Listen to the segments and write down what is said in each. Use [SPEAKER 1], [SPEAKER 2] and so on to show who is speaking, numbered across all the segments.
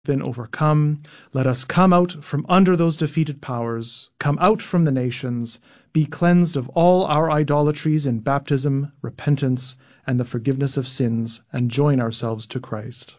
[SPEAKER 1] been overcome, let us come out from under those defeated powers, come out from the nations, be cleansed of all our idolatries in baptism, repentance, and the forgiveness of sins, and join ourselves to Christ.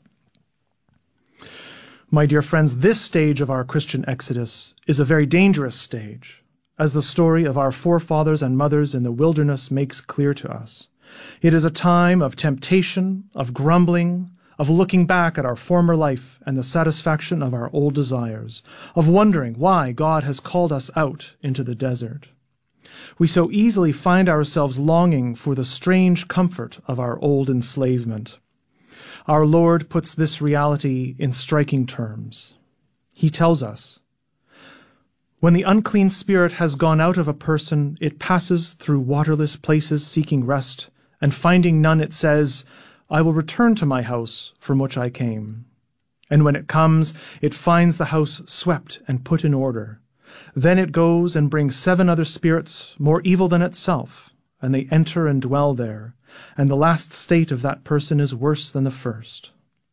[SPEAKER 1] My dear friends, this stage of our Christian exodus is a very dangerous stage, as the story of our forefathers and mothers in the wilderness makes clear to us. It is a time of temptation, of grumbling, of looking back at our former life and the satisfaction of our old desires, of wondering why God has called us out into the desert. We so easily find ourselves longing for the strange comfort of our old enslavement. Our Lord puts this reality in striking terms. He tells us, "When the unclean spirit has gone out of a person, it passes through waterless places seeking rest, and finding none, it says, 'I will return to my house from which I came.' And when it comes, it finds the house swept and put in order. Then it goes and brings 7 other spirits more evil than itself, and they enter and dwell there, and the last state of that person is worse than the first."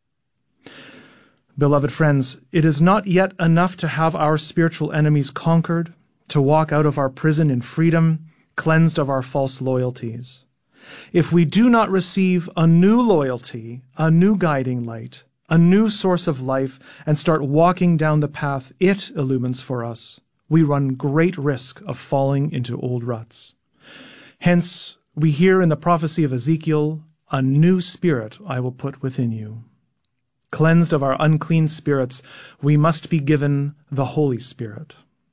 [SPEAKER 1] Beloved friends, it is not yet enough to have our spiritual enemies conquered, to walk out of our prison in freedom, cleansed of our false loyalties. If we do not receive a new loyalty, a new guiding light, a new source of life, and start walking down the path it illumines for us, we run great risk of falling into old ruts. Hence, we hear in the prophecy of Ezekiel, "A new spirit I will put within you." Cleansed of our unclean spirits, we must be given the Holy Spirit.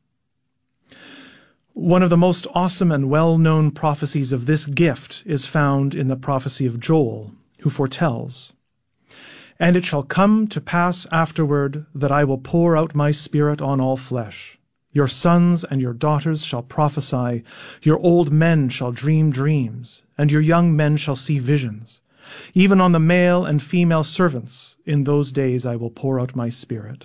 [SPEAKER 1] One of the most awesome and well-known prophecies of this gift is found in the prophecy of Joel, who foretells, "And it shall come to pass afterward that I will pour out my spirit on all flesh. Your sons and your daughters shall prophesy, your old men shall dream dreams, and your young men shall see visions. Even on the male and female servants in those days I will pour out my spirit."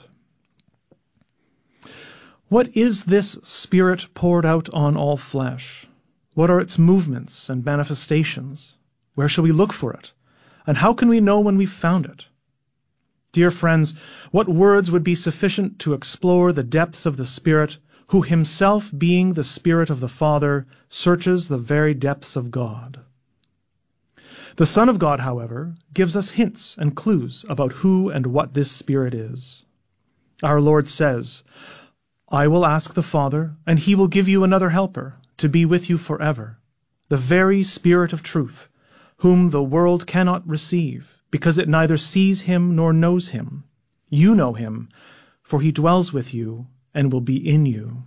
[SPEAKER 1] What is this Spirit poured out on all flesh? What are its movements and manifestations? Where shall we look for it? And how can we know when we've found it? Dear friends, what words would be sufficient to explore the depths of the Spirit, who himself, being the Spirit of the Father, searches the very depths of God? The Son of God, however, gives us hints and clues about who and what this Spirit is. Our Lord says, "I will ask the Father, and he will give you another helper, to be with you forever, the very Spirit of truth, whom the world cannot receive, because it neither sees him nor knows him. You know him, for he dwells with you and will be in you."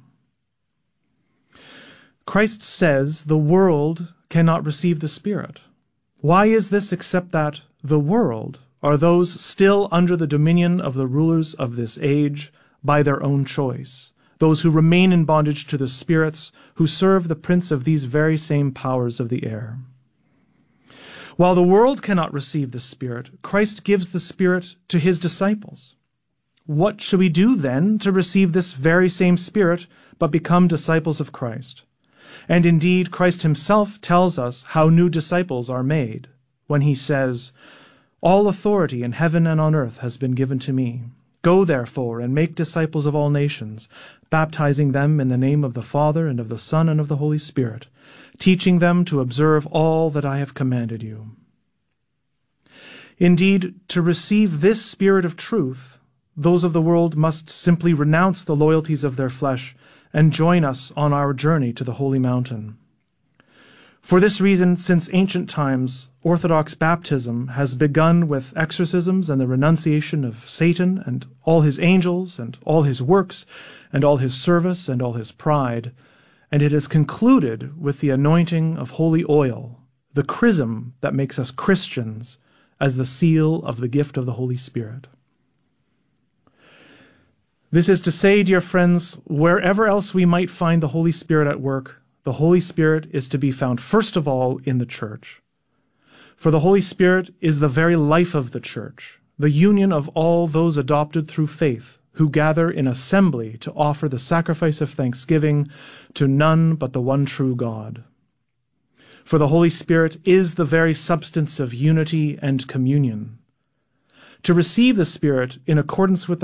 [SPEAKER 1] Christ says the world cannot receive the Spirit. Why is this except that the world are those still under the dominion of the rulers of this age by their own choice, those who remain in bondage to the spirits who serve the prince of these very same powers of the air. While the world cannot receive the Spirit, Christ gives the Spirit to his disciples. What should we do then to receive this very same Spirit but become disciples of Christ? And indeed, Christ himself tells us how new disciples are made when he says, "All authority in heaven and on earth has been given to me. Go, therefore, and make disciples of all nations, baptizing them in the name of the Father and of the Son and of the Holy Spirit, teaching them to observe all that I have commanded you." Indeed, to receive this Spirit of truth, those of the world must simply renounce the loyalties of their flesh and join us on our journey to the holy mountain. For this reason, since ancient times, Orthodox baptism has begun with exorcisms and the renunciation of Satan and all his angels and all his works and all his service and all his pride, and it is concluded with the anointing of holy oil, the chrism that makes us Christians, as the seal of the gift of the Holy Spirit. This is to say, dear friends, wherever else we might find the Holy Spirit at work, the Holy Spirit is to be found first of all in the church. For the Holy Spirit is the very life of the church, the union of all those adopted through faith, who gather in assembly to offer the sacrifice of thanksgiving to none but the one true God. For the Holy Spirit is the very substance of unity and communion. to receive the Spirit in accordance with